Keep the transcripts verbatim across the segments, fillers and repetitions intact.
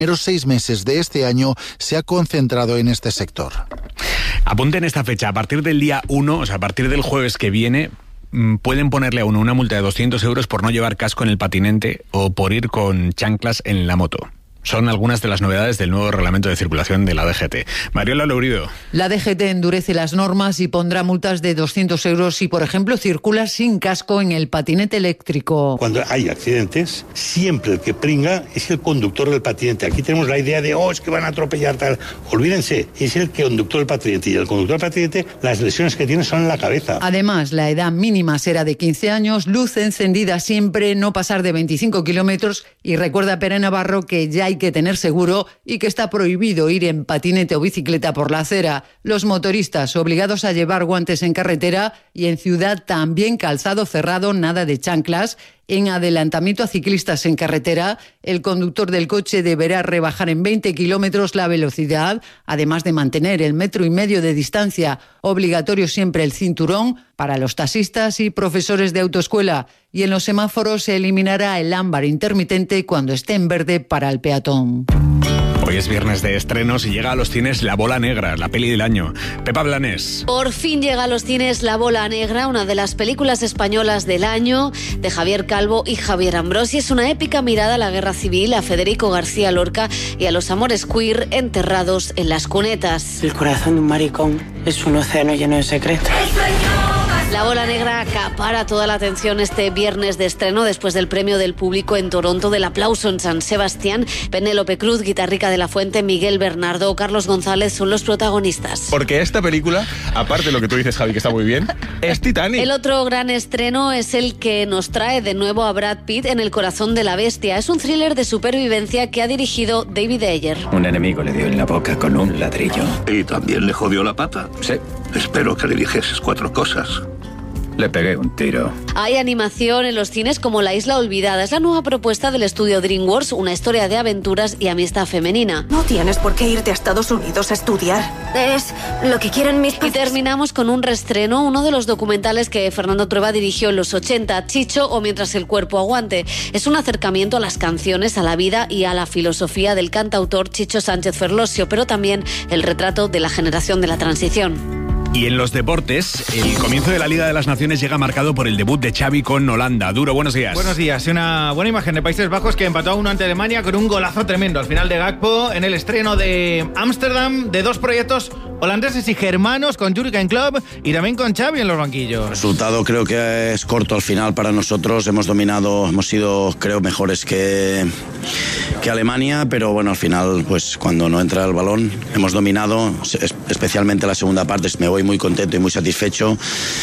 primeros seis meses de este año se ha concentrado en este sector. Apunten esta fecha, a partir del día uno, o sea, a partir del jueves que viene, pueden ponerle a uno una multa de doscientos euros por no llevar casco en el patinete o por ir con chanclas en la moto. Son algunas de las novedades del nuevo reglamento de circulación de la D G T. Mariola Lourido. La D G T endurece las normas y pondrá multas de doscientos euros si, por ejemplo, circulas sin casco en el patinete eléctrico. Cuando hay accidentes, siempre el que pringa es el conductor del patinete. Aquí tenemos la idea de, oh, es que van a atropellar tal. Olvídense, es el que conductor del patinete. Y el conductor del patinete, las lesiones que tiene son en la cabeza. Además, la edad mínima será de quince años, luz encendida siempre, no pasar de veinticinco kilómetros. Y recuerda Pere Navarro que ya hay que tener seguro y que está prohibido ir en patinete o bicicleta por la acera. Los motoristas obligados a llevar guantes en carretera y en ciudad también calzado cerrado, nada de chanclas. En adelantamiento a ciclistas en carretera, el conductor del coche deberá rebajar en veinte kilómetros la velocidad, además de mantener el metro y medio de distancia. Obligatorio siempre el cinturón para los taxistas y profesores de autoescuela. Y en los semáforos se eliminará el ámbar intermitente cuando esté en verde para el peatón. Hoy es viernes de estrenos y llega a los cines La Bola Negra, la peli del año. Pepa Blanes. Por fin llega a los cines La Bola Negra, una de las películas españolas del año, de Javier Calvo y Javier Ambrosi. Es una épica mirada a la guerra civil, a Federico García Lorca y a los amores queer enterrados en las cunetas. El corazón de un maricón es un océano lleno de secretos. La Bola Negra acapara toda la atención este viernes de estreno después del premio del público en Toronto, del aplauso en San Sebastián. Penélope Cruz, Guitarrica de la Fuente, Miguel Bernardo o Carlos González son los protagonistas. Porque esta película, aparte de lo que tú dices, Javi, que está muy bien, es Titanic. El otro gran estreno es el que nos trae de nuevo a Brad Pitt en El corazón de la bestia. Es un thriller de supervivencia que ha dirigido David Ayer. Un enemigo le dio en la boca con un ladrillo. ¿Y también le jodió la pata? Sí. Espero que le dijeses cuatro cosas. Le pegué un tiro. Hay animación en los cines como La Isla Olvidada. Es la nueva propuesta del estudio DreamWorks, una historia de aventuras y amistad femenina. No tienes por qué irte a Estados Unidos a estudiar. Es lo que quieren mis padres. Y terminamos con un reestreno, uno de los documentales que Fernando Trueba dirigió en los ochenta, Chicho o Mientras el cuerpo aguante. Es un acercamiento a las canciones, a la vida y a la filosofía del cantautor Chicho Sánchez Ferlosio, pero también el retrato de la generación de la transición. Y en los deportes, el comienzo de la Liga de las Naciones llega marcado por el debut de Xavi con Holanda. Duro, buenos días. Buenos días. Una buena imagen de Países Bajos que empató a uno ante Alemania con un golazo tremendo al final de Gakpo en el estreno de Ámsterdam de dos proyectos holandeses y germanos con Jurgen Klopp y también con Xavi en los banquillos. El resultado creo que es corto al final para nosotros. Hemos dominado, hemos sido creo mejores que, que Alemania, pero bueno, al final pues cuando no entra el balón hemos dominado, especialmente la segunda parte. Me voy muy contento y muy satisfecho.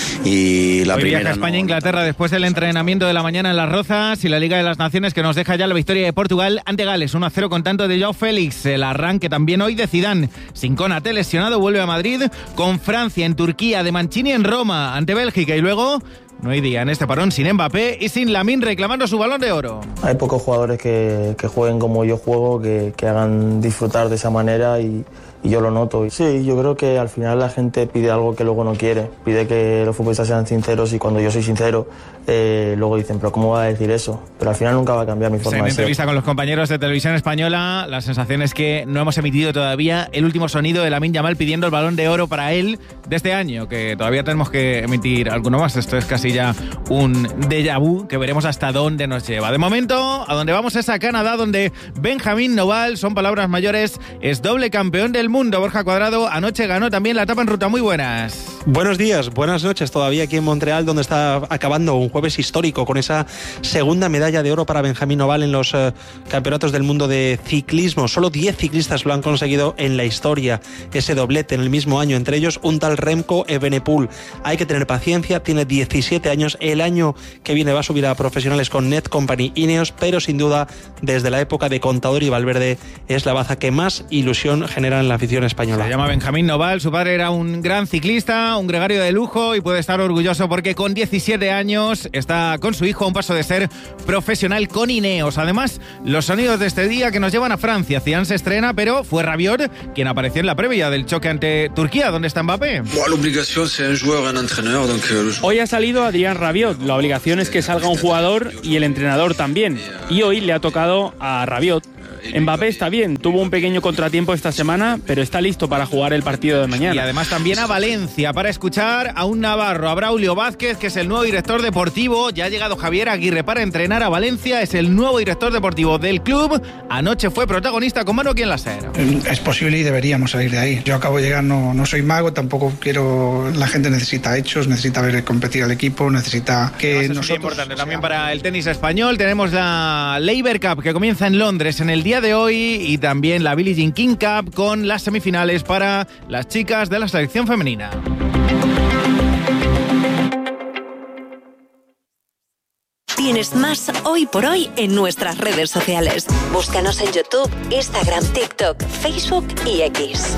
Y la Hoy primera viaja España no... Inglaterra después del entrenamiento de la mañana en Las Rozas y la Liga de las Naciones que nos deja ya la victoria de Portugal ante Gales, uno a cero con tanto de Joao Félix. El arranque también hoy de Zidane, sin Konaté lesionado, vuelve a Madrid, con Francia en Turquía, de Mancini en Roma ante Bélgica y luego no hay día en este parón sin Mbappé y sin Lamine reclamando su Balón de Oro. Hay pocos jugadores que, que jueguen como yo juego, que, que hagan disfrutar de esa manera y Y yo lo noto. Sí, yo creo que al final la gente pide algo que luego no quiere. Pide que los futbolistas sean sinceros y cuando yo soy sincero, eh, luego dicen, pero ¿cómo va a decir eso? Pero al final nunca va a cambiar mi forma en de ser. En entrevista con los compañeros de Televisión Española, la sensación es que no hemos emitido todavía el último sonido de Lamine Yamal pidiendo el Balón de Oro para él de este año, que todavía tenemos que emitir alguno más. Esto es casi ya un déjà vu que veremos hasta dónde nos lleva. De momento, a donde vamos es a Canadá, donde Benjamín Noval, son palabras mayores, es doble campeón del mundo. Borja Cuadrado anoche ganó también la etapa en ruta. Muy buenas. Buenos días, buenas noches todavía aquí en Montreal, donde está acabando un jueves histórico con esa segunda medalla de oro para Benjamín Noval en los uh, campeonatos del mundo de ciclismo. Solo diez ciclistas lo han conseguido en la historia, ese doblete en el mismo año, entre ellos un tal Remco Evenepoel. Hay que tener paciencia, tiene diecisiete años, el año que viene va a subir a profesionales con Net Company Ineos, pero sin duda desde la época de Contador y Valverde es la baza que más ilusión genera en la afición española. Se llama Benjamín Noval, su padre era un gran ciclista, un gregario de lujo y puede estar orgulloso porque con diecisiete años está con su hijo a un paso de ser profesional con Ineos. Además, los sonidos de este día que nos llevan a Francia. Zidane se estrena, pero fue Rabiot quien apareció en la previa del choque ante Turquía. ¿Dónde está Mbappé? Hoy ha salido Adrien Rabiot. La obligación es que salga un jugador y el entrenador también. Y hoy le ha tocado a Rabiot. Mbappé está bien, tuvo un pequeño contratiempo esta semana, pero está listo para jugar el partido de mañana. Y además también a Valencia para escuchar a un navarro, a Braulio Vázquez, que es el nuevo director deportivo. Ya ha llegado Javier Aguirre para entrenar a Valencia, es el nuevo director deportivo del club. Anoche fue protagonista con Manu aquí en la SER. Es posible y deberíamos salir de ahí. Yo acabo de llegar, no, no soy mago, tampoco quiero... La gente necesita hechos, necesita ver competir al equipo, necesita que es nosotros... muy importante también para el tenis español. Tenemos la Laver Cup que comienza en Londres en el día de hoy y también la Billie Jean King Cup con las semifinales para las chicas de la selección femenina. Tienes más Hoy por Hoy en nuestras redes sociales. Búscanos en YouTube, Instagram, TikTok, Facebook y X.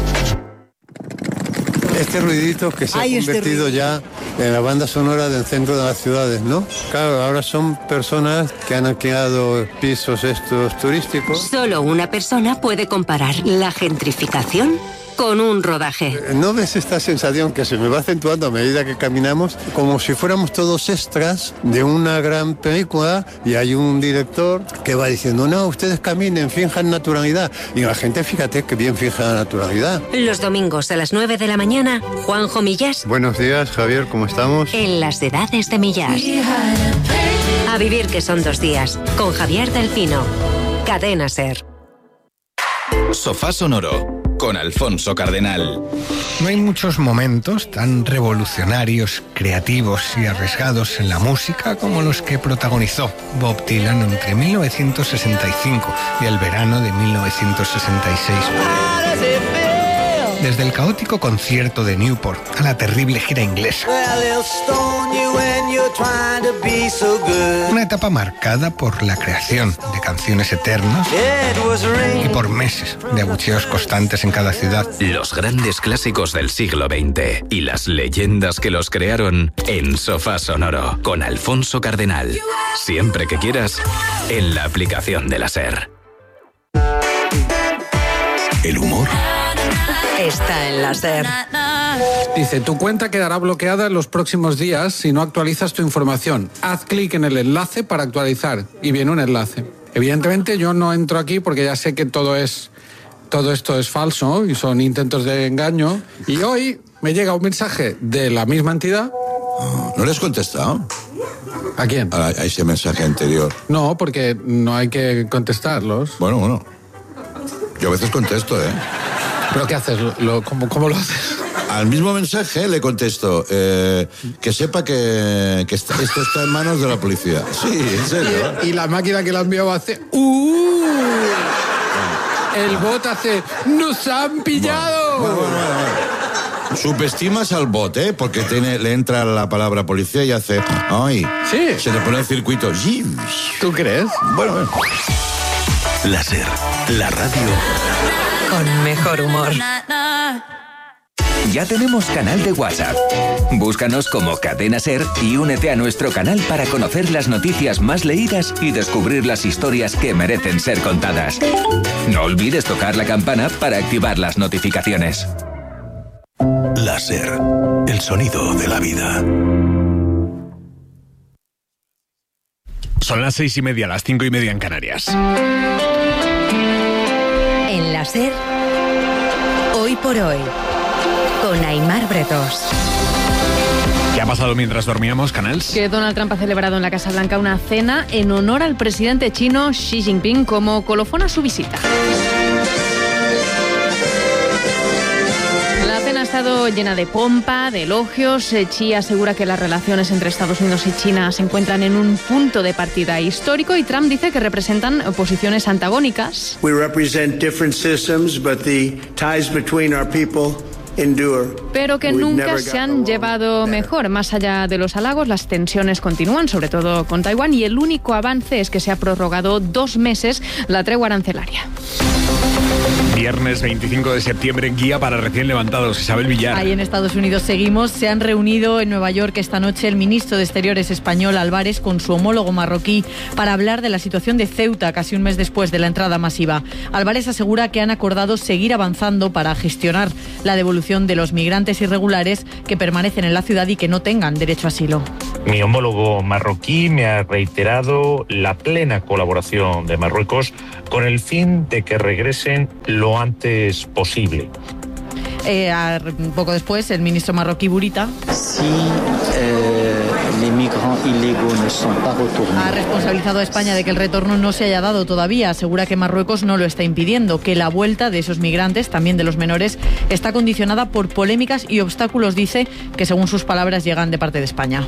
Este ruidito que se Ay, ha convertido este ya en la banda sonora del centro de las ciudades, ¿no? Claro, ahora son personas que han alquilado pisos estos turísticos. Solo una persona puede comparar la gentrificación con un rodaje. ¿No ves esta sensación que se me va acentuando a medida que caminamos? Como si fuéramos todos extras de una gran película y hay un director que va diciendo, no, ustedes caminen, finjan naturalidad. Y la gente, fíjate que bien fija la naturalidad. Los domingos a las nueve de la mañana, Juanjo Millás. Buenos días, Javier, ¿cómo estamos? En las edades de Millás. A vivir que son dos días, con Javier Delfino. Cadena SER. Sofá Sonoro con Alfonso Cardenal. No hay muchos momentos tan revolucionarios, creativos y arriesgados en la música como los que protagonizó Bob Dylan entre mil novecientos sesenta y cinco y el verano de mil novecientos sesenta y seis. Desde el caótico concierto de Newport a la terrible gira inglesa. Una etapa marcada por la creación de canciones eternas y por meses de abucheos constantes en cada ciudad. Los grandes clásicos del siglo veinte y las leyendas que los crearon en Sofá Sonoro con Alfonso Cardenal. Siempre que quieras, en la aplicación de la SER. El humor está en la SER. Dice, tu cuenta quedará bloqueada en los próximos días si no actualizas tu información. Haz clic en el enlace para actualizar y viene un enlace. Evidentemente yo no entro aquí porque ya sé que todo es todo esto es falso y son intentos de engaño. Y hoy me llega un mensaje de la misma entidad. ¿No le has contestado? ¿A quién? A, a ese mensaje anterior. No, porque no hay que contestarlos. Bueno, bueno. Yo a veces contesto, ¿eh? ¿Pero qué haces? ¿Lo, cómo, ¿Cómo lo haces? Al mismo mensaje le contesto, eh, que sepa que, que está, esto está en manos de la policía. Sí, en serio. Y, y la máquina que lo ha enviado hace... ¡Uh! El bot hace... ¡Nos han pillado! Bueno, bueno, bueno, bueno. Subestimas al bot, ¿eh? Porque tiene, le entra la palabra policía y hace... ¡Ay! Sí. Se le pone el circuito. ¿Tú crees? Bueno, bueno. La SER, la radio... con mejor humor. Ya tenemos canal de WhatsApp. Búscanos como Cadena SER y únete a nuestro canal para conocer las noticias más leídas y descubrir las historias que merecen ser contadas. No olvides tocar la campana para activar las notificaciones. La SER, el sonido de la vida. Son las seis y media, las cinco y media en Canarias. En la SER, Hoy por Hoy, con Aimar Bretos. ¿Qué ha pasado mientras dormíamos, Canals? Que Donald Trump ha celebrado en la Casa Blanca una cena en honor al presidente chino Xi Jinping como colofón a su visita. La cena ha estado llena de pompa, de elogios. Xi asegura que las relaciones entre Estados Unidos y China se encuentran en un punto de partida histórico y Trump dice que representan posiciones antagónicas. We represent different systems, but the ties between our people endure. Pero que nunca se han llevado mejor. Más allá de los halagos, las tensiones continúan, sobre todo con Taiwán, y el único avance es que se ha prorrogado dos meses la tregua arancelaria. Viernes veinticinco de septiembre, guía para recién levantados. Isabel Villar. Ahí en Estados Unidos seguimos. Se han reunido en Nueva York esta noche el ministro de Exteriores español Álvarez con su homólogo marroquí para hablar de la situación de Ceuta casi un mes después de la entrada masiva. Álvarez asegura que han acordado seguir avanzando para gestionar la devolución de los migrantes irregulares que permanecen en la ciudad y que no tengan derecho a asilo. Mi homólogo marroquí me ha reiterado la plena colaboración de Marruecos con el fin de que regresen lo antes posible. Eh, a, poco después, el ministro marroquí Bourita si, eh, les migrants illégaux ne sont pas retournés. Ha responsabilizado a España de que el retorno no se haya dado todavía. Asegura que Marruecos no lo está impidiendo, que la vuelta de esos migrantes, también de los menores, está condicionada por polémicas y obstáculos, dice, que según sus palabras llegan de parte de España.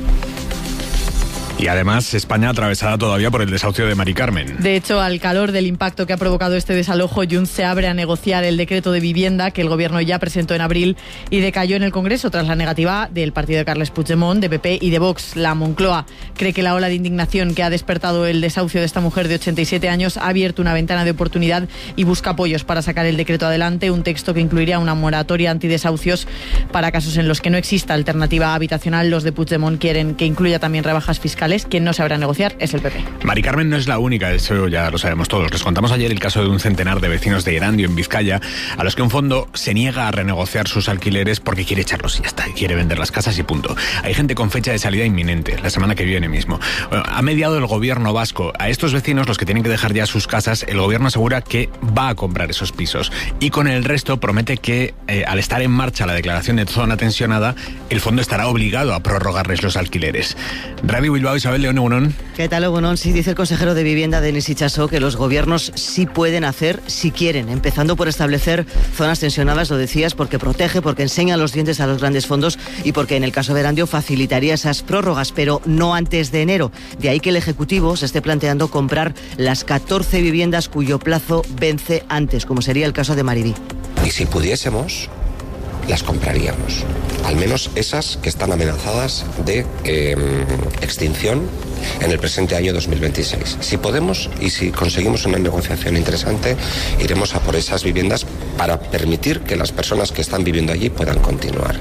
Y además, España atravesada todavía por el desahucio de Mari Carmen. De hecho, al calor del impacto que ha provocado este desalojo, Junts se abre a negociar el decreto de vivienda que el Gobierno ya presentó en abril y decayó en el Congreso tras la negativa del partido de Carles Puigdemont, de P P y de Vox. La Moncloa cree que la ola de indignación que ha despertado el desahucio de esta mujer de ochenta y siete años ha abierto una ventana de oportunidad y busca apoyos para sacar el decreto adelante, un texto que incluiría una moratoria antidesahucios para casos en los que no exista alternativa habitacional. Los de Puigdemont quieren que incluya también rebajas fiscales. Quien no sabrá negociar es el P P. Mari Carmen no es la única, eso ya lo sabemos todos. Les contamos ayer el caso de un centenar de vecinos de Erandio, en Vizcaya, a los que un fondo se niega a renegociar sus alquileres porque quiere echarlos y ya está, quiere vender las casas y punto. Hay gente con fecha de salida inminente, la semana que viene mismo. Ha mediado el gobierno vasco. A estos vecinos, los que tienen que dejar ya sus casas, el gobierno asegura que va a comprar esos pisos. Y con el resto promete que, eh, al estar en marcha la declaración de zona tensionada, el fondo estará obligado a prorrogarles los alquileres. Radio Bilbao, Isabel León, Egunon. ¿Qué tal, Egunon? Sí, dice el consejero de Vivienda, Denis Itxaso, que los gobiernos sí pueden hacer si quieren, empezando por establecer zonas tensionadas, lo decías, porque protege, porque enseña los dientes a los grandes fondos y porque en el caso de Erandio facilitaría esas prórrogas, pero no antes de enero. De ahí que el Ejecutivo se esté planteando comprar las catorce viviendas cuyo plazo vence antes, como sería el caso de Mariví. Y si pudiésemos, las compraríamos. Al menos esas que están amenazadas de eh, extinción en el presente año dos mil veintiséis. Si podemos y si conseguimos una negociación interesante, iremos a por esas viviendas para permitir que las personas que están viviendo allí puedan continuar.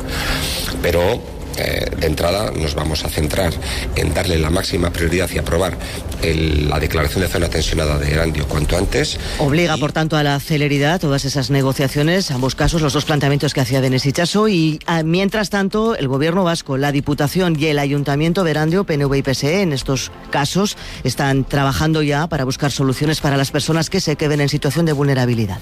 Pero Eh, de entrada nos vamos a centrar en darle la máxima prioridad y aprobar el, la declaración de zona tensionada de Erandio cuanto antes. Obliga, por tanto, a la celeridad todas esas negociaciones, ambos casos, los dos planteamientos que hacía Denis Itxaso, y a, mientras tanto el Gobierno vasco, la Diputación y el Ayuntamiento de Erandio, P N V y P S E, en estos casos están trabajando ya para buscar soluciones para las personas que se queden en situación de vulnerabilidad.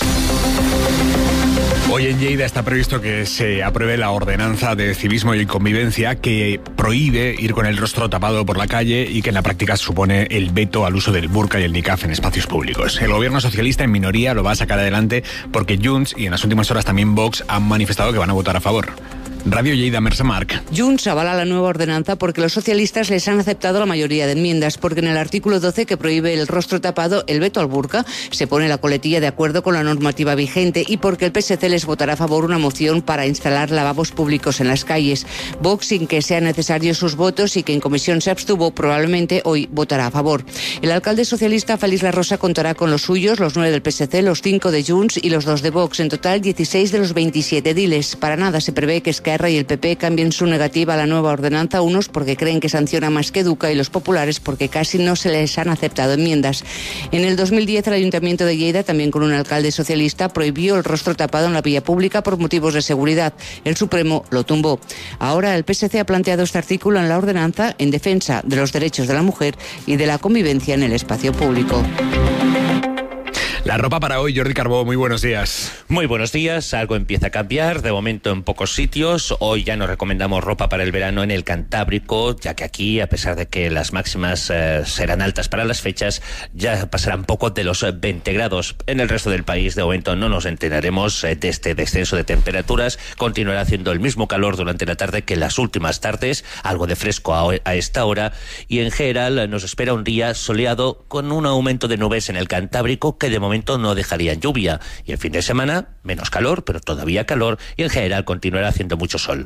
Hoy en Lleida está previsto que se apruebe la ordenanza de civismo y convivencia que prohíbe ir con el rostro tapado por la calle y que en la práctica supone el veto al uso del burka y el niqab en espacios públicos. El gobierno socialista en minoría lo va a sacar adelante porque Junts y en las últimas horas también Vox han manifestado que van a votar a favor. Radio Lleida, Mercè Marc. Junts avala la nueva ordenanza porque los socialistas les han aceptado la mayoría de enmiendas, porque en el artículo doce, que prohíbe el rostro tapado, el veto al burka, se pone la coletilla de acuerdo con la normativa vigente, y porque el P S C les votará a favor una moción para instalar lavabos públicos en las calles. Vox, sin que sean necesarios sus votos y que en comisión se abstuvo, probablemente hoy votará a favor. El alcalde socialista Félix La Rosa contará con los suyos, los nueve del P S C, los cinco de Junts y los dos de Vox, en total dieciséis de los veintisiete ediles. Para nada se prevé que Esquerra y el P P cambien su negativa a la nueva ordenanza, unos porque creen que sanciona más que educa y los populares porque casi no se les han aceptado enmiendas. En el dos mil diez el Ayuntamiento de Lleida, también con un alcalde socialista, prohibió el rostro tapado en la vía pública por motivos de seguridad. El Supremo lo tumbó. Ahora el P S C ha planteado este artículo en la ordenanza en defensa de los derechos de la mujer y de la convivencia en el espacio público. La ropa para hoy, Jordi Carbó, muy buenos días. Muy buenos días, algo empieza a cambiar, de momento en pocos sitios. Hoy ya nos recomendamos ropa para el verano en el Cantábrico, ya que aquí, a pesar de que las máximas eh, serán altas para las fechas, ya pasarán poco de los veinte grados. En el resto del país, de momento, no nos enteraremos eh, de este descenso de temperaturas. Continuará haciendo el mismo calor durante la tarde que las últimas tardes, algo de fresco a, a esta hora, y en general nos espera un día soleado con un aumento de nubes en el Cantábrico que de momento no dejarían lluvia, y el fin de semana menos calor, pero todavía calor, y en general continuará haciendo mucho sol.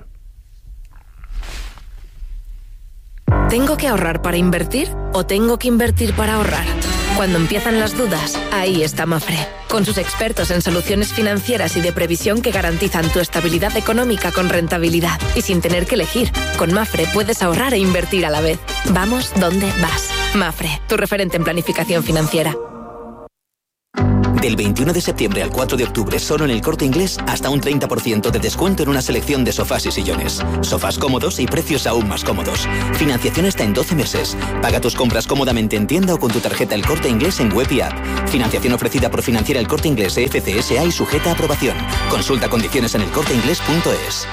¿Tengo que ahorrar para invertir o tengo que invertir para ahorrar? Cuando empiezan las dudas, ahí está Mafre, con sus expertos en soluciones financieras y de previsión que garantizan tu estabilidad económica con rentabilidad y sin tener que elegir. Con Mafre puedes ahorrar e invertir a la vez. Vamos donde vas. Mafre, tu referente en planificación financiera. Del veintiuno de septiembre al cuatro de octubre, solo en El Corte Inglés, hasta un treinta por ciento de descuento en una selección de sofás y sillones. Sofás cómodos y precios aún más cómodos. Financiación hasta en doce meses. Paga tus compras cómodamente en tienda o con tu tarjeta El Corte Inglés en web y app. Financiación ofrecida por Financiera El Corte Inglés F C S A y sujeta a aprobación. Consulta condiciones en el corte inglés punto es.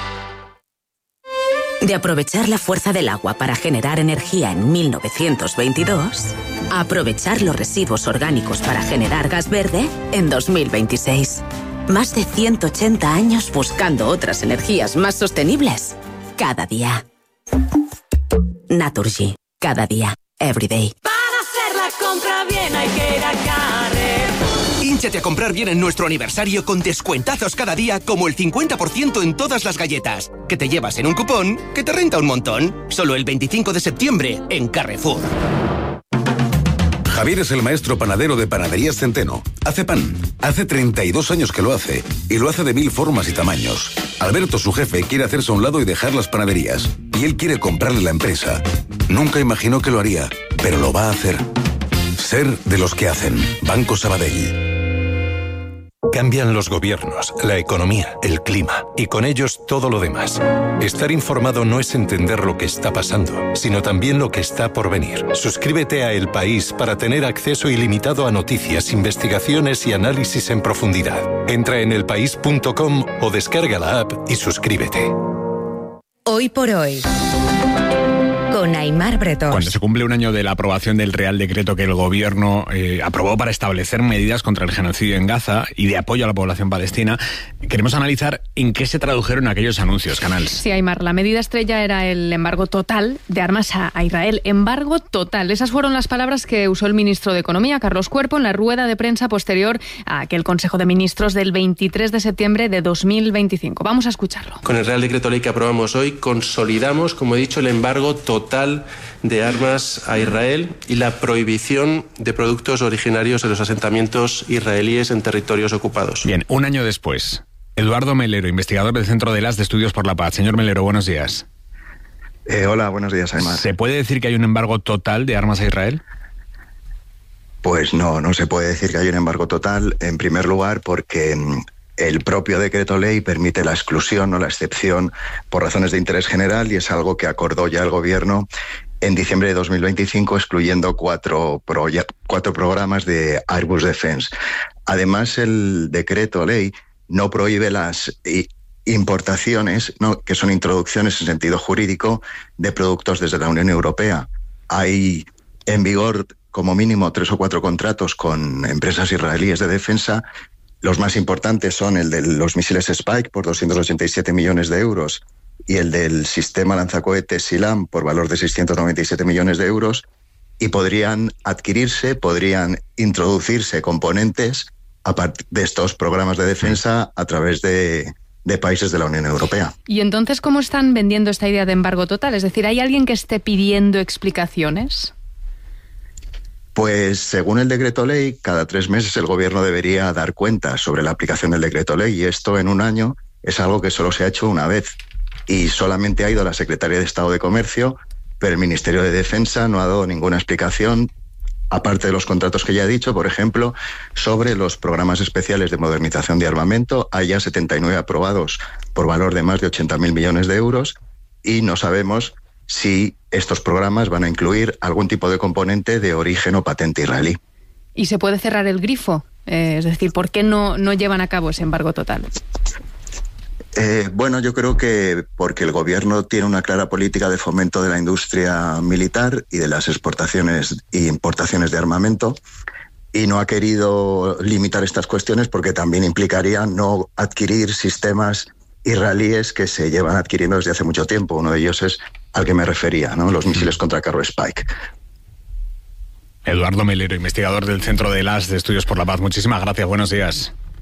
De aprovechar la fuerza del agua para generar energía en mil novecientos veintidós, a aprovechar los residuos orgánicos para generar gas verde en dos mil veintiséis. Más de ciento ochenta años buscando otras energías más sostenibles cada día. Naturgy. Cada día. Every day. Para hacer la compra bien hay que ir a Carrefour. Hínchate a comprar bien en nuestro aniversario con descuentazos cada día, como el cincuenta por ciento en todas las galletas, que te llevas en un cupón que te renta un montón. Solo el veinticinco de septiembre en Carrefour. Javier es el maestro panadero de Panaderías Centeno. Hace pan. Hace treinta y dos años que lo hace. Y lo hace de mil formas y tamaños. Alberto, su jefe, quiere hacerse a un lado y dejar las panaderías. Y él quiere comprarle la empresa. Nunca imaginó que lo haría, pero lo va a hacer. Ser de los que hacen. Banco Sabadell. Cambian los gobiernos, la economía, el clima y con ellos todo lo demás. Estar informado no es entender lo que está pasando, sino también lo que está por venir. Suscríbete a El País para tener acceso ilimitado a noticias, investigaciones y análisis en profundidad. Entra en elpaís punto com o descarga la app y suscríbete. Hoy por hoy, con Aimar Bretón. Cuando se cumple un año de la aprobación del Real Decreto que el Gobierno eh, aprobó para establecer medidas contra el genocidio en Gaza y de apoyo a la población palestina, queremos analizar en qué se tradujeron aquellos anuncios, Canals. Sí, Aimar, la medida estrella era el embargo total de armas a, a Israel. Embargo total. Esas fueron las palabras que usó el ministro de Economía, Carlos Cuerpo, en la rueda de prensa posterior a aquel Consejo de Ministros del veintitrés de septiembre de dos mil veinticinco. Vamos a escucharlo. Con el Real Decreto Ley que aprobamos hoy, consolidamos, como he dicho, el embargo total total de armas a Israel y la prohibición de productos originarios de los asentamientos israelíes en territorios ocupados. Bien, un año después, Eduardo Melero, investigador del Centro de las de Estudios por la Paz. Señor Melero, buenos días. Eh, hola, buenos días, Aymar. ¿Se puede decir que hay un embargo total de armas a Israel? Pues no, no se puede decir que hay un embargo total, en primer lugar porque el propio decreto ley permite la exclusión o la excepción por razones de interés general y es algo que acordó ya el Gobierno en diciembre de dos mil veinticinco, excluyendo cuatro, pro, cuatro programas de Airbus Defence. Además, el decreto ley no prohíbe las importaciones, ¿no?, que son introducciones en sentido jurídico de productos desde la Unión Europea. Hay en vigor como mínimo tres o cuatro contratos con empresas israelíes de defensa. Los más importantes son el de los misiles Spike por doscientos ochenta y siete millones de euros y el del sistema lanzacohetes SILAM por valor de seiscientos noventa y siete millones de euros, y podrían adquirirse, podrían introducirse componentes a partir de estos programas de defensa a través de, de países de la Unión Europea. ¿Y entonces cómo están vendiendo esta idea de embargo total? Es decir, ¿hay alguien que esté pidiendo explicaciones? Pues según el decreto ley, cada tres meses el Gobierno debería dar cuenta sobre la aplicación del decreto ley, y esto en un año es algo que solo se ha hecho una vez y solamente ha ido la Secretaría de Estado de Comercio, pero el Ministerio de Defensa no ha dado ninguna explicación, aparte de los contratos que ya he dicho, por ejemplo, sobre los programas especiales de modernización de armamento. Hay ya setenta y nueve aprobados por valor de más de ochenta mil millones de euros y no sabemos si estos programas van a incluir algún tipo de componente de origen o patente israelí. ¿Y se puede cerrar el grifo? Eh, es decir, ¿por qué no, no llevan a cabo ese embargo total? Eh, bueno, yo creo que porque el Gobierno tiene una clara política de fomento de la industria militar y de las exportaciones e importaciones de armamento, y no ha querido limitar estas cuestiones porque también implicaría no adquirir sistemas israelíes que se llevan adquiriendo desde hace mucho tiempo. Uno de ellos es al que me refería, ¿no?, los misiles contra carro Spike. Eduardo Melero, investigador del Centro de las de Estudios por la Paz. Muchísimas gracias, buenos días.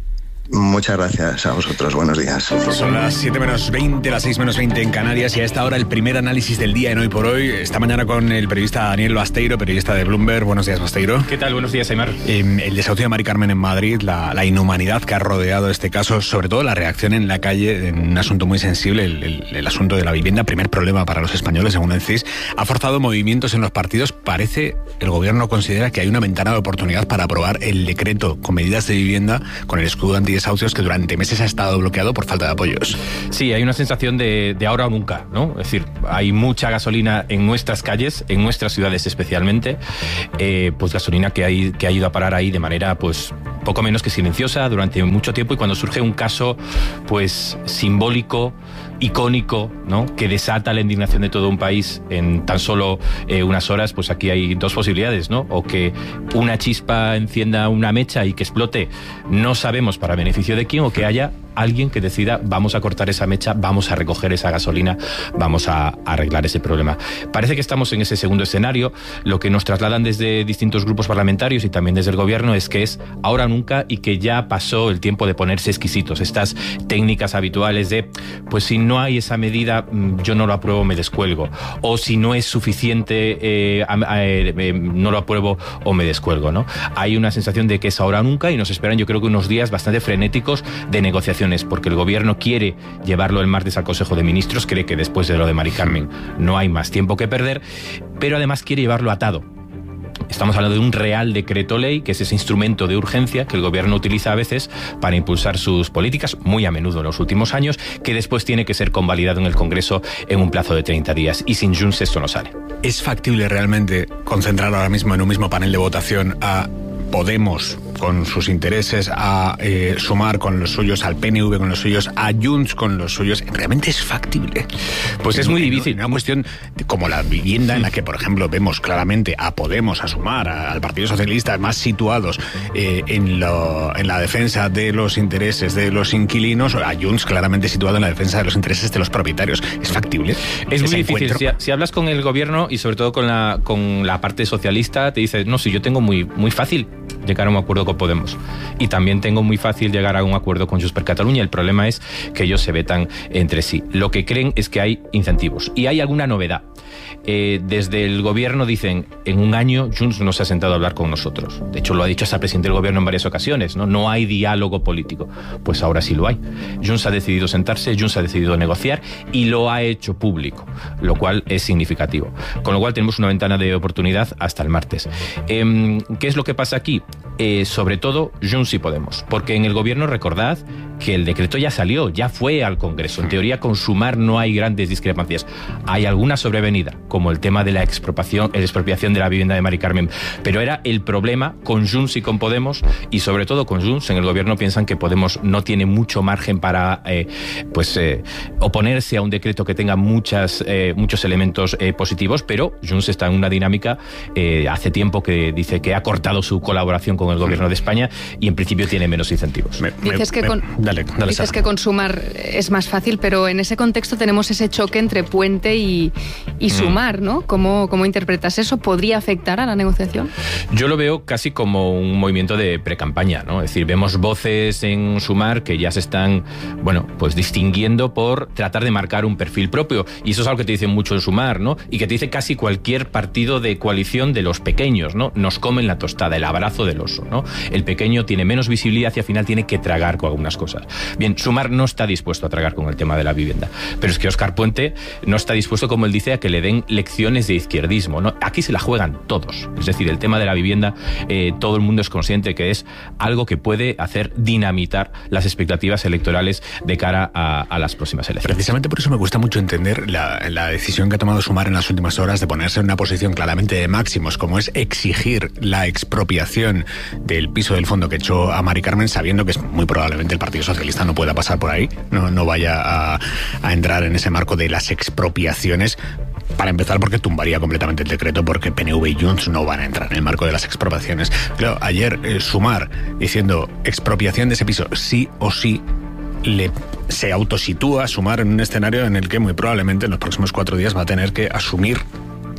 Muchas gracias a vosotros, buenos días. Son las siete menos veinte, las seis menos veinte en Canarias, y a esta hora el primer análisis del día en Hoy por Hoy. Esta mañana con el periodista Daniel Basteiro, periodista de Bloomberg. Buenos días, Basteiro. ¿Qué tal? Buenos días, Aimar. Eh, el desahucio de Mari Carmen en Madrid, la, la inhumanidad que ha rodeado este caso, sobre todo la reacción en la calle en un asunto muy sensible, el, el, el asunto de la vivienda, primer problema para los españoles, según el C I S, ha forzado movimientos en los partidos. Parece, el gobierno considera que hay una ventana de oportunidad para aprobar el decreto con medidas de vivienda, con el escudo antidesahucios, que durante meses ha estado bloqueado por falta de apoyos. Sí, hay una sensación de, de ahora o nunca, ¿no? Es decir, hay mucha gasolina en nuestras calles, en nuestras ciudades especialmente, eh, pues gasolina que, hay, que ha ido a parar ahí de manera, pues, poco menos que silenciosa durante mucho tiempo, y cuando surge un caso, pues, simbólico, icónico, ¿no?, que desata la indignación de todo un país en tan solo eh, unas horas, pues aquí hay dos posibilidades, ¿no? O que una chispa encienda una mecha y que explote, no sabemos para beneficio de quién, o que haya alguien que decida, vamos a cortar esa mecha, vamos a recoger esa gasolina, vamos a, a arreglar ese problema. Parece que estamos en ese segundo escenario. Lo que nos trasladan desde distintos grupos parlamentarios y también desde el gobierno es que es ahora o nunca, y que ya pasó el tiempo de ponerse exquisitos. Estas técnicas habituales de, pues si no hay esa medida, yo no lo apruebo, me descuelgo. O si no es suficiente, eh, eh, eh, no lo apruebo o me descuelgo, ¿no? Hay una sensación de que es ahora o nunca, y nos esperan, yo creo que unos días bastante frenéticos de negociación, porque el gobierno quiere llevarlo el martes al Consejo de Ministros, cree que después de lo de Mari Carmen no hay más tiempo que perder, pero además quiere llevarlo atado. Estamos hablando de un real decreto ley, que es ese instrumento de urgencia que el gobierno utiliza a veces para impulsar sus políticas, muy a menudo en los últimos años, que después tiene que ser convalidado en el Congreso en un plazo de treinta días, y sin Junts esto no sale. ¿Es factible realmente concentrar ahora mismo en un mismo panel de votación a Podemos con sus intereses, a eh, Sumar con los suyos, al P N V con los suyos, a Junts con los suyos? ¿Realmente es factible? Pues es muy difícil. Una cuestión como la vivienda, en la que, por ejemplo, vemos claramente a Podemos, a Sumar, a, al Partido Socialista, más situados eh, en, lo, en la defensa de los intereses de los inquilinos, a Junts claramente situado en la defensa de los intereses de los propietarios. ¿Es factible? Es muy difícil. Si, si hablas con el gobierno y sobre todo con la, con la parte socialista, te dice, no, si yo tengo muy, muy fácil llegar a un acuerdo con Podemos, y también tengo muy fácil llegar a un acuerdo con Junts per Catalunya. El problema es que ellos se vetan entre sí. Lo que creen es que hay incentivos y hay alguna novedad. Eh, desde el gobierno dicen, en un año Junts no se ha sentado a hablar con nosotros. De hecho, lo ha dicho hasta el presidente del gobierno en varias ocasiones, ¿no? No hay diálogo político. Pues ahora sí lo hay. Junts ha decidido sentarse, Junts ha decidido negociar, y lo ha hecho público, lo cual es significativo. Con lo cual tenemos una ventana de oportunidad hasta el martes. Eh, ¿Qué es lo que pasa aquí? Eh, sobre todo Junts y Podemos, porque en el gobierno, recordad que el decreto ya salió, ya fue al Congreso. En teoría, con Sumar no hay grandes discrepancias. Hay alguna sobrevenida, como el tema de la expropiación, la expropiación de la vivienda de Mari Carmen, pero era el problema con Junts y con Podemos, y sobre todo con Junts. En el gobierno piensan que Podemos no tiene mucho margen para eh, pues eh, oponerse a un decreto que tenga muchas, eh, muchos elementos eh, positivos, pero Junts está en una dinámica eh, hace tiempo que dice que ha cortado su colaboración con el gobierno de España y en principio tiene menos incentivos. Me, dices que, me, con, dale, dale, dices que con Sumar es más fácil, pero en ese contexto tenemos ese choque entre Puente y, y Sumar, ¿no? ¿Cómo, ¿Cómo interpretas eso? ¿Podría afectar a la negociación? Yo lo veo casi como un movimiento de precampaña, ¿no? Es decir, vemos voces en Sumar que ya se están, bueno, pues distinguiendo por tratar de marcar un perfil propio, y eso es algo que te dicen mucho en Sumar, ¿no? Y que te dice casi cualquier partido de coalición de los pequeños, ¿no? Nos comen la tostada, el abrazo del oso, ¿no? El pequeño tiene menos visibilidad y al final tiene que tragar con algunas cosas. Bien, Sumar no está dispuesto a tragar con el tema de la vivienda, pero es que Óscar Puente no está dispuesto, como él dice, a que le den lecciones de izquierdismo, ¿no? Aquí se la juegan todos. Es decir, el tema de la vivienda, eh, todo el mundo es consciente que es algo que puede hacer dinamitar las expectativas electorales de cara a, a las próximas elecciones. Precisamente por eso me cuesta mucho entender la, la decisión que ha tomado Sumar en las últimas horas de ponerse en una posición claramente de máximos, como es exigir la expropiación del piso del fondo que echó a Mari Carmen, sabiendo que es muy probablemente el Partido Socialista no pueda pasar por ahí, no, no vaya a, a entrar en ese marco de las expropiaciones. Para empezar, porque tumbaría completamente el decreto, porque P N V y Junts no van a entrar en el marco de las expropiaciones. Pero ayer eh, Sumar diciendo expropiación de ese piso sí o sí, le, se autositúa Sumar en un escenario en el que muy probablemente en los próximos cuatro días va a tener que asumir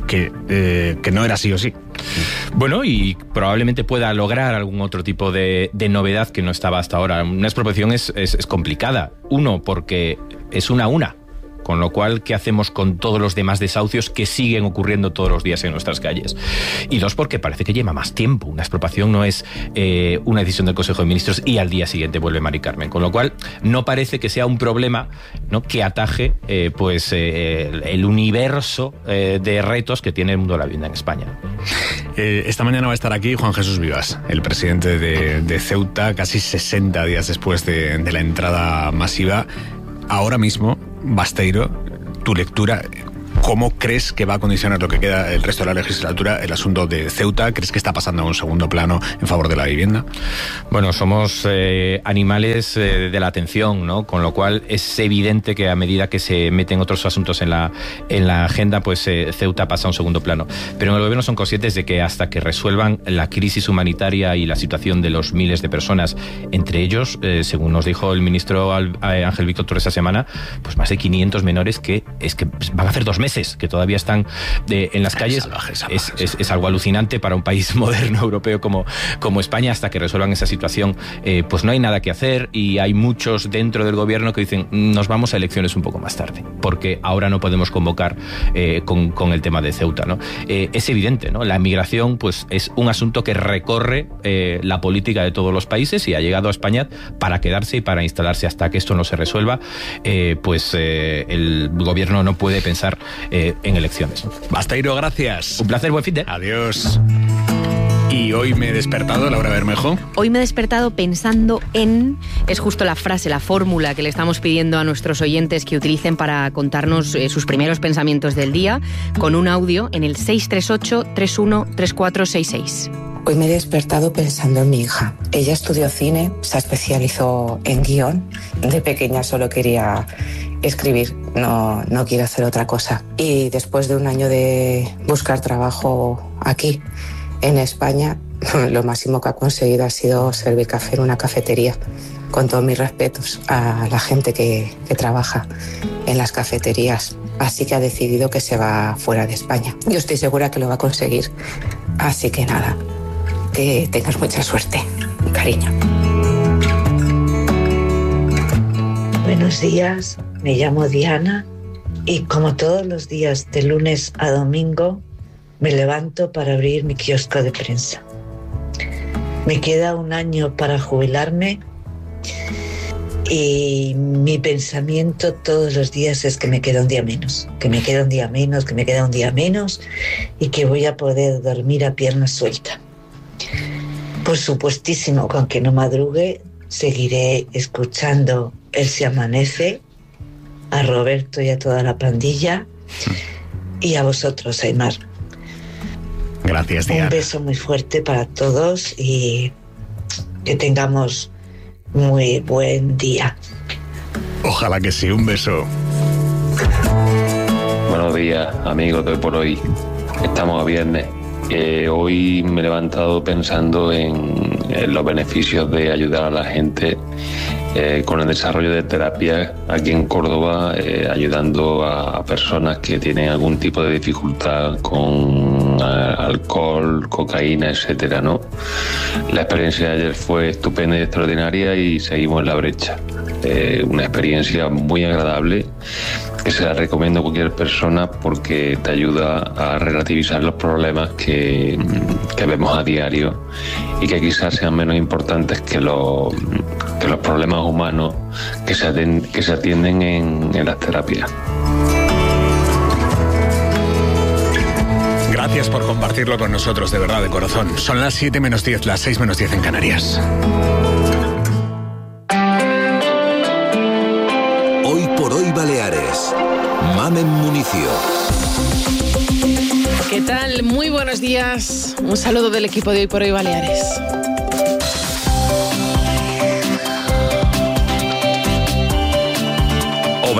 que, eh, que no era sí o sí. Bueno, y probablemente pueda lograr algún otro tipo de, de novedad que no estaba hasta ahora. Una expropiación es, es, es complicada. Uno, porque es una a una. Con lo cual, ¿qué hacemos con todos los demás desahucios que siguen ocurriendo todos los días en nuestras calles? Y dos, porque parece que lleva más tiempo. Una expropiación no es eh, una decisión del Consejo de Ministros y al día siguiente vuelve Mari Carmen. Con lo cual, no parece que sea un problema, ¿no?, que ataje eh, pues eh, el, el universo eh, de retos que tiene el mundo de la vivienda en España. Eh, esta mañana va a estar aquí Juan Jesús Vivas, el presidente de, de Ceuta, casi sesenta días después de, de la entrada masiva. Ahora mismo, Basteiro, tu lectura, ¿cómo crees que va a condicionar lo que queda el resto de la legislatura el asunto de Ceuta? ¿Crees que está pasando a un segundo plano en favor de la vivienda? Bueno, somos eh, animales eh, de la atención, ¿no? Con lo cual es evidente que a medida que se meten otros asuntos en la, en la agenda, pues eh, Ceuta pasa a un segundo plano. Pero en el gobierno son conscientes de que hasta que resuelvan la crisis humanitaria y la situación de los miles de personas, entre ellos, eh, según nos dijo el ministro Ángel Víctor Torres esta semana, pues más de quinientos menores que es que van a hacer dos meses que todavía están de, en las calles. Salvaje, salvaje, es, es, es algo alucinante para un país moderno europeo como, como España. Hasta que resuelvan esa situación, eh, pues no hay nada que hacer, y hay muchos dentro del gobierno que dicen nos vamos a elecciones un poco más tarde, porque ahora no podemos convocar eh, con, con el tema de Ceuta, ¿no? Eh, es evidente, ¿no? La migración pues es un asunto que recorre eh, la política de todos los países y ha llegado a España para quedarse y para instalarse. Hasta que esto no se resuelva, eh, pues eh, el gobierno no puede pensar Eh, en elecciones. Basteiro, gracias. Un placer, buen fin de. Adiós. Y hoy me he despertado, Laura Bermejo. Hoy me he despertado pensando en... Es justo la frase, la fórmula que le estamos pidiendo a nuestros oyentes que utilicen para contarnos eh, sus primeros pensamientos del día, con un audio en el seis tres ocho, tres uno tres cuatro seis seis. Hoy me he despertado pensando en mi hija. Ella estudió cine, se especializó en guión. De pequeña solo quería escribir, no, no quiere hacer otra cosa. Y después de un año de buscar trabajo aquí, en España, lo máximo que ha conseguido ha sido servir café en una cafetería. Con todos mis respetos a la gente que, que trabaja en las cafeterías. Así que ha decidido que se va fuera de España. Yo estoy segura que lo va a conseguir. Así que nada, que tengas mucha suerte. Cariño. Buenos días, me llamo Diana y como todos los días de lunes a domingo me levanto para abrir mi kiosco de prensa. Me queda un año para jubilarme y mi pensamiento todos los días es que me queda un día menos, que me queda un día menos, que me queda un día menos y que voy a poder dormir a pierna suelta. Por supuestísimo, que aunque no madrugue, seguiré escuchando El Se Amanece, a Roberto y a toda la pandilla, y a vosotros, Aymar. Gracias, Diana. Un beso muy fuerte para todos y que tengamos muy buen día. Ojalá que sí, un beso. Buenos días, amigos de Hoy por Hoy. Estamos a viernes. Eh, hoy me he levantado pensando en, en los beneficios de ayudar a la gente eh, con el desarrollo de terapias aquí en Córdoba, eh, ayudando a, a personas que tienen algún tipo de dificultad con a, alcohol, cocaína, etcétera, ¿no? La experiencia de ayer fue estupenda y extraordinaria y seguimos en la brecha. Eh, una experiencia muy agradable que se la recomiendo a cualquier persona porque te ayuda a relativizar los problemas que, que vemos a diario y que quizás sean menos importantes que los, que los problemas humanos que se atienden, que se atienden en, en las terapias. Gracias por compartirlo con nosotros, de verdad, de corazón. Son las siete menos diez, las seis menos diez en Canarias. Hoy por Hoy Baleares. Mamen Municio. ¿Qué tal? Muy buenos días. Un saludo del equipo de Hoy por Hoy Baleares.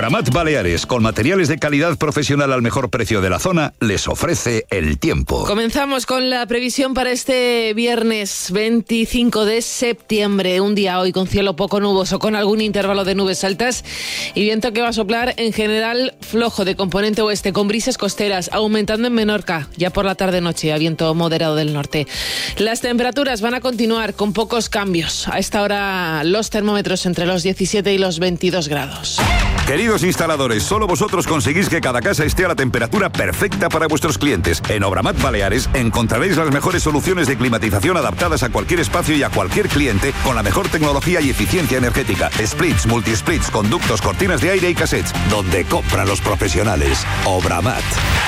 Obramat Baleares, con materiales de calidad profesional al mejor precio de la zona, les ofrece el tiempo. Comenzamos con la previsión para este viernes veinticinco de septiembre. Un día hoy con cielo poco nuboso, con algún intervalo de nubes altas y viento que va a soplar en general flojo de componente oeste, con brisas costeras, aumentando en Menorca, ya por la tarde-noche, a viento moderado del norte. Las temperaturas van a continuar con pocos cambios. A esta hora los termómetros entre los diecisiete y los veintidós grados. Queridos instaladores, solo vosotros conseguís que cada casa esté a la temperatura perfecta para vuestros clientes. En Obramat Baleares encontraréis las mejores soluciones de climatización adaptadas a cualquier espacio y a cualquier cliente con la mejor tecnología y eficiencia energética. Splits, multisplits, conductos, cortinas de aire y cassettes. Donde compran los profesionales. Obramat.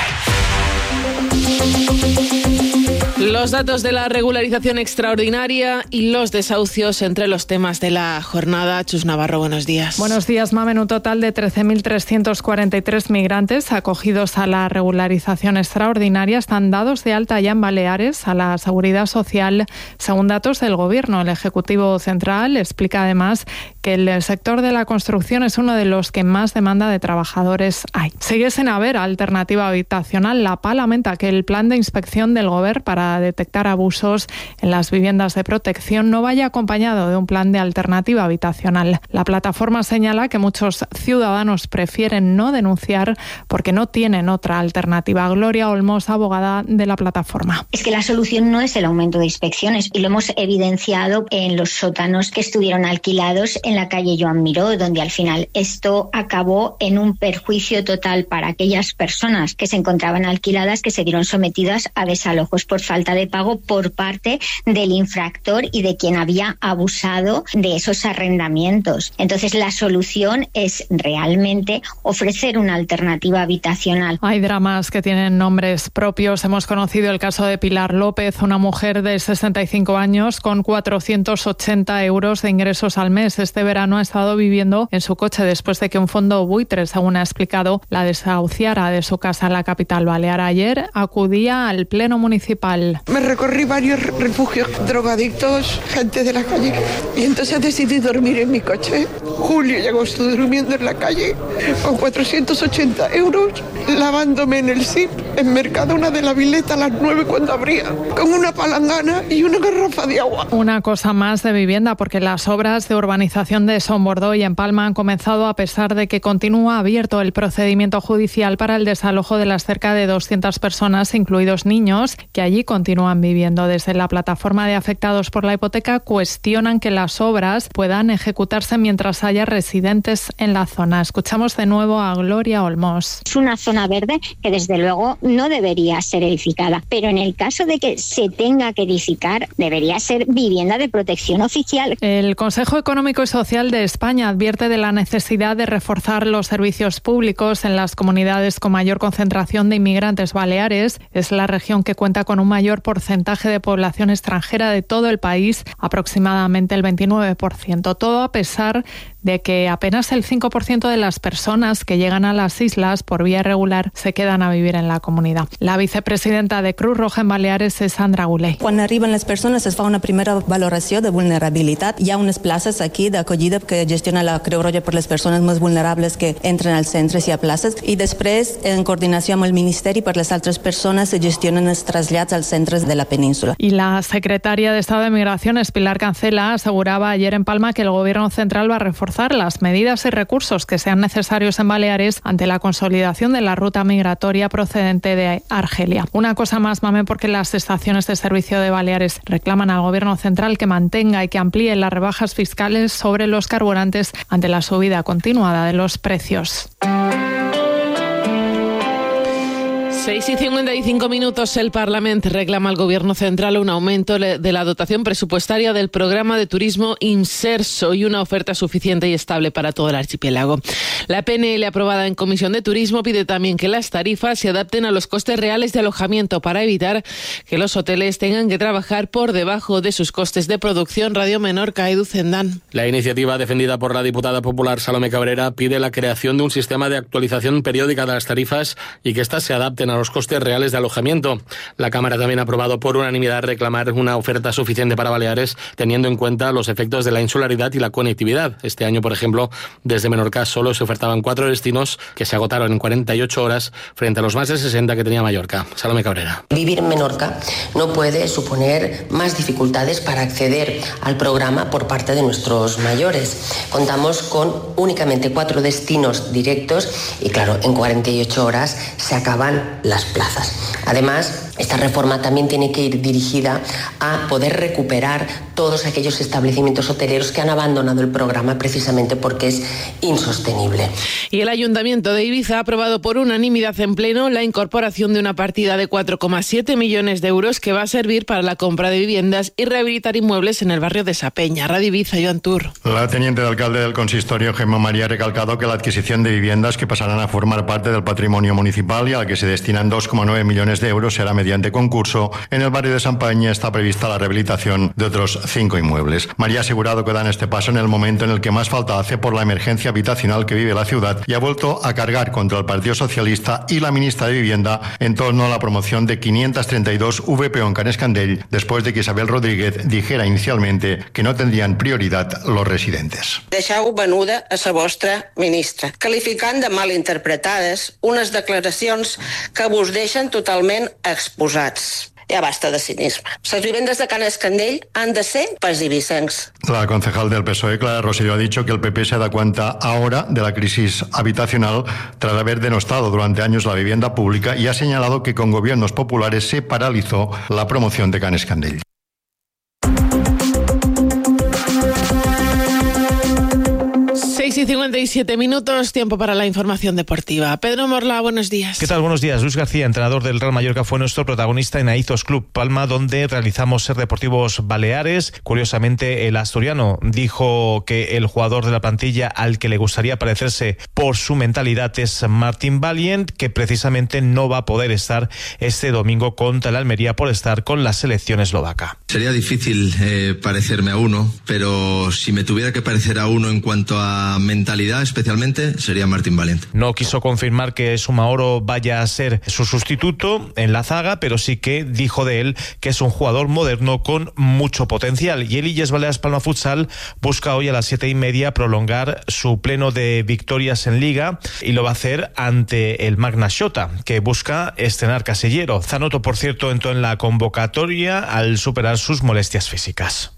Los datos de la regularización extraordinaria y los desahucios entre los temas de la jornada. Chus Navarro, buenos días. Buenos días, Mamen. Un total de trece mil trescientos cuarenta y tres migrantes acogidos a la regularización extraordinaria están dados de alta ya en Baleares a la Seguridad Social, según datos del Gobierno. El Ejecutivo Central explica además que el sector de la construcción es uno de los que más demanda de trabajadores hay. Sigue sin haber alternativa habitacional. La PA lamenta que el plan de inspección del Gobierno para detectar abusos en las viviendas de protección no vaya acompañado de un plan de alternativa habitacional. La plataforma señala que muchos ciudadanos prefieren no denunciar porque no tienen otra alternativa. Gloria Olmos, abogada de la plataforma. Es que la solución no es el aumento de inspecciones y lo hemos evidenciado en los sótanos que estuvieron alquilados en la calle Joan Miró, donde al final esto acabó en un perjuicio total para aquellas personas que se encontraban alquiladas, que se vieron sometidas a desalojos por falta de pago por parte del infractor y de quien había abusado de esos arrendamientos. Entonces, la solución es realmente ofrecer una alternativa habitacional. Hay dramas que tienen nombres propios. Hemos conocido el caso de Pilar López, una mujer de sesenta y cinco años con cuatrocientos ochenta euros de ingresos al mes. Este verano ha estado viviendo en su coche después de que un fondo buitre, según ha explicado, la desahuciara de su casa en la capital balear. Ayer acudía al pleno municipal. Me recorrí varios refugios, drogadictos, gente de la calle, y entonces decidí dormir en mi coche. Julio y agosto durmiendo en la calle con cuatrocientos ochenta euros, lavándome en el S I P, en Mercadona de la Vileta a las nueve cuando abría, con una palangana y una garrafa de agua. Una cosa más de vivienda, porque las obras de urbanización de Son Bordó y en Palma han comenzado a pesar de que continúa abierto el procedimiento judicial para el desalojo de las cerca de doscientas personas, incluidos niños, que allí continúan viviendo. Desde la plataforma de afectados por la hipoteca cuestionan que las obras puedan ejecutarse mientras haya residentes en la zona. Escuchamos de nuevo a Gloria Olmos. Es una zona verde que desde luego no debería ser edificada, pero en el caso de que se tenga que edificar, debería ser vivienda de protección oficial. El Consejo Económico y Social de España advierte de la necesidad de reforzar los servicios públicos en las comunidades con mayor concentración de inmigrantes. Baleares es la región que cuenta con un mayor porcentaje de población extranjera de todo el país, aproximadamente el veintinueve por ciento. Todo a pesar de que apenas el cinco por ciento de las personas que llegan a las islas por vía irregular se quedan a vivir en la comunidad. La vicepresidenta de Cruz Roja en Baleares es Sandra Guley. Quan arriben les persones es fa una primera valoració de vulnerabilitat. Hi ha unes places aquí d'acollida que gestiona la Creu Roja per les persones més vulnerables que entren als centres i a places, i després, en coordinació amb el Ministeri, per les altres persones se gestionen els trasllats als centres de la península. Y la secretaria de Estado de Migraciones, Pilar Cancela, aseguraba ayer en Palma que el Gobierno central va a reforzar las medidas y recursos que sean necesarios en Baleares ante la consolidación de la ruta migratoria procedente de Argelia. Una cosa más, Mame, porque las estaciones de servicio de Baleares reclaman al Gobierno central que mantenga y que amplíe las rebajas fiscales sobre los carburantes ante la subida continuada de los precios. seis y cincuenta y cinco minutos. El Parlamento reclama al Gobierno central un aumento de la dotación presupuestaria del programa de turismo Inserso y una oferta suficiente y estable para todo el archipiélago. La P N L aprobada en Comisión de Turismo pide también que las tarifas se adapten a los costes reales de alojamiento para evitar que los hoteles tengan que trabajar por debajo de sus costes de producción. Radio Menorca, Edu Zendán. La iniciativa defendida por la diputada popular Salomé Cabrera pide la creación de un sistema de actualización periódica de las tarifas y que éstas se adapten a a los costes reales de alojamiento. La Cámara también ha aprobado por unanimidad reclamar una oferta suficiente para Baleares, teniendo en cuenta los efectos de la insularidad y la conectividad. Este año, por ejemplo, desde Menorca solo se ofertaban cuatro destinos que se agotaron en cuarenta y ocho horas frente a los más de sesenta que tenía Mallorca. Salomé Cabrera. Vivir en Menorca no puede suponer más dificultades para acceder al programa por parte de nuestros mayores. Contamos con únicamente cuatro destinos directos y, claro, en cuarenta y ocho horas se acaban las plazas. Además, esta reforma también tiene que ir dirigida a poder recuperar todos aquellos establecimientos hoteleros que han abandonado el programa precisamente porque es insostenible. Y el Ayuntamiento de Ibiza ha aprobado por unanimidad en pleno la incorporación de una partida de cuatro coma siete millones de euros que va a servir para la compra de viviendas y rehabilitar inmuebles en el barrio de Sapeña. Radio Ibiza, Joan Tur. La teniente de alcalde del consistorio, Gemma María, ha recalcado que la adquisición de viviendas que pasarán a formar parte del patrimonio municipal y a la que se destinan dos coma nueve millones de euros será mediante concurso. En el barrio de Sapeña está prevista la rehabilitación de otros cinco inmuebles. María ha asegurado que dan este paso en el momento en el que más falta hace por la emergencia habitacional que vive la ciudad y ha vuelto a cargar contra el Partido Socialista y la ministra de Vivienda en torno a la promoción de quinientos treinta y dos V P O en Canescandell, después de que Isabel Rodríguez dijera inicialmente que no tendrían prioridad los residentes. Deixeu venuda a la vostra ministra, calificant de malinterpretades unes declaracions que vos deixen totalment exposats. Ja basta de cinisme. Les vivendes de Canescandell han de ser pels ibicencs. La concejal del P S O E, Clara Rosselló, ha dicho que el P P se da cuenta ahora de la crisis habitacional tras haber denostado durante años la vivienda pública y ha señalado que con gobiernos populares se paralizó la promoción de Canescandell. seis y cincuenta y siete minutos, tiempo para la información deportiva. Pedro Morla, buenos días. ¿Qué tal? Buenos días. Luis García, entrenador del Real Mallorca, fue nuestro protagonista en Aizos Club Palma, donde realizamos Ser Deportivos Baleares. Curiosamente, el asturiano dijo que el jugador de la plantilla al que le gustaría parecerse por su mentalidad es Martin Valiant, que precisamente no va a poder estar este domingo contra el Almería por estar con la selección eslovaca. Sería difícil eh, parecerme a uno, pero si me tuviera que parecer a uno en cuanto a mentalidad especialmente, sería Martin Valiant. No quiso confirmar que Sumaoro vaya a ser su sustituto en la zaga, pero sí que dijo de él que es un jugador moderno con mucho potencial. Y el Illes Baleares Palma Futsal busca hoy a las siete y media prolongar su pleno de victorias en Liga y lo va a hacer ante el Magna Xota, que busca estrenar casillero. Zanoto, por cierto, entró en la convocatoria al superar sus molestias físicas.